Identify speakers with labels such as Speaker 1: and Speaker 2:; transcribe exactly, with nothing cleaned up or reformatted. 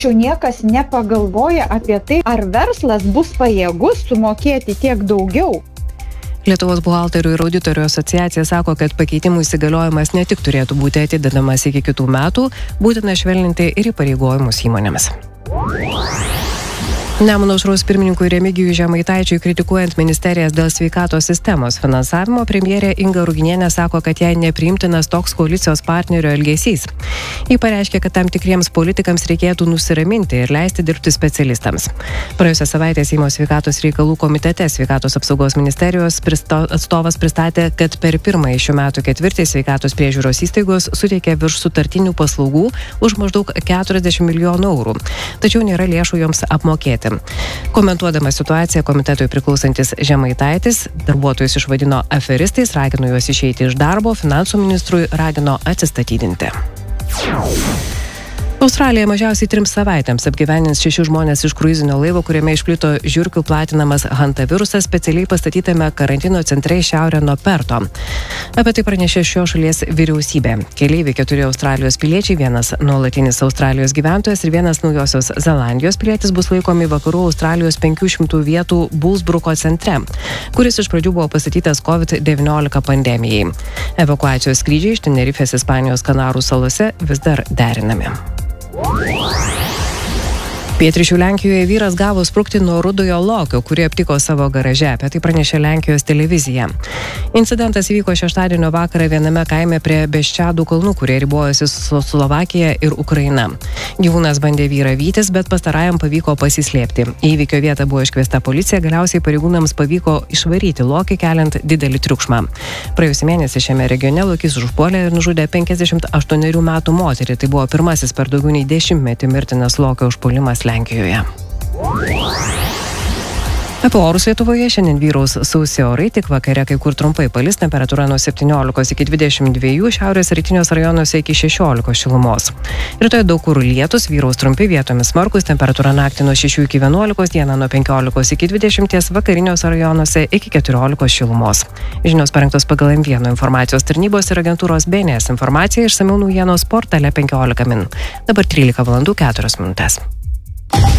Speaker 1: Tačiau niekas nepagalvoja apie tai, ar verslas bus pajėgus sumokėti tiek daugiau.
Speaker 2: Lietuvos buhalterių ir auditorių asociacija sako, kad pakeitimų įsigaliojimas ne tik turėtų būti atidedamas iki kitų metų, būtina švelninti ir įpareigojimus įmonėms. Nemuno aušros pirmininkui Remigijui Žemaitaičiui kritikuojant ministerijas dėl sveikatos sistemos finansavimo, premjerė Inga Ruginienė sako, kad jai nepriimtinas toks koalicijos partnerio elgesys. Ji pareiškė, kad tam tikriems politikams reikėtų nusiraminti ir leisti dirbti specialistams. Praėjusią savaitę Seimo sveikatos reikalų komitete sveikatos apsaugos ministerijos pristo, atstovas pristatė, kad per pirmąjį šių metų ketvirtį sveikatos priežiūros įstaigos suteikė virš sutartinių paslaugų už maždaug keturiasdešimt milijonų eurų. Tačiau nėra lėšų joms apmokėti. Komentuodama situaciją, komitetui priklausantis Žemaitaitis darbuotojus išvadino aferistais, ragino juos išeiti iš darbo, finansų ministrui ragino atsistatydinti. Australija mažiausiai trims savaitėms apgyvenins šešių žmonės iš kruizinio laivo, kuriame išplito žiurkių platinamas hantavirusas specialiai pastatytame karantino centre į šiaurę nuo Perto. Apie tai pranešė šios šalies vyriausybė. Keleiviai keturi Australijos piliečiai, vienas nuolatinis Australijos gyventojas ir vienas Naujosios Zelandijos pilietis bus laikomi vakarų Australijos penkių šimtų vietų Bullsbruko centre, kuris iš pradžių buvo pastatytas covid devyniolika pandemijai. Evakuacijos skrydžiai iš Tenerifės Ispanijos Kanarų salose vis dar derinami. Pietryčių Lenkijoje vyras gavo sprukti nuo rudojo lokio, kurį aptiko savo garaže. Apie tai pranešė Lenkijos televizija. Incidentas įvyko šeštadienio vakarą viename kaime prie Beščiadų kalnų, kurie ribojasi su Slovakija ir Ukraina. Gyvūnas bandė vyrą vytis, bet pastarajam pavyko pasislėpti. Į įvykio vietą buvo iškviesta policija, galiausiai pareigūnams pavyko išvaryti lokį, keliant didelį triukšmą. Praėjusį mėnesį šiame regione lokys užpuolė ir nužudė penkiasdešimt aštuonerių metų moterį. Tai buvo pirmasis per daugiau nei dešimtmetį mirtinas lokio užpuolimas Lenkijoje. Apie orus Lietuvoje šiandien vyraus sausi orai, tik vakare kai kur trumpai palis, temperatūra nuo septyniolikos iki dvidešimt dviejų, šiaurės rytiniuose rajonuose iki šešiolikos šilumos. Rytoj daug kur lietus, vyraus trumpi, vietomis smarkus, temperatūra naktį nuo šešių iki vienuolikos, dieną nuo penkiolikos iki dvidešimties, vakariniuose rajonuose iki keturiolikos šilumos. Žinios parengtos pagal M vienas informacijos tarnybos ir agentūros B N S informacija, išsamiau naujienos portale penkiolika min. Dabar trylika valandų keturios minutės.